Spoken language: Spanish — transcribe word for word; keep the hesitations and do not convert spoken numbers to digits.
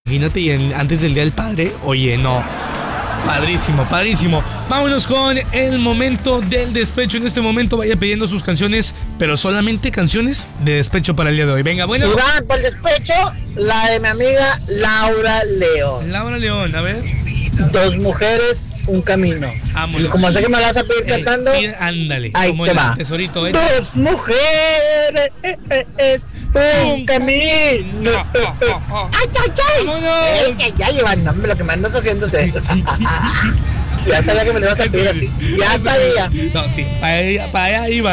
Imagínate, y en- antes del Día del Padre, oye, no. Padrísimo, padrísimo. Vámonos con el momento del despecho. En este momento vaya pidiendo sus canciones, pero solamente canciones de despecho para el día de hoy. Venga, bueno. Y va por el despecho, la de mi amiga Laura León. Laura León, a ver. Dos mujeres, un camino. Vámonos. Y como sé que me la vas a pedir Eh, cantando, pide- ándale. ahí como te el va. Tesorito, ¿eh? Dos mujeres, eh, eh, eh, un camino. ¡Ay, ay, ay! ¡Vámonos! ¡Ay, ay, ay, Iván! No, hombre, lo que me andas haciendo es eso. Ya sabía que me lo ibas a pedir así. Ya sabía. No, sí, para allá, para allá iba.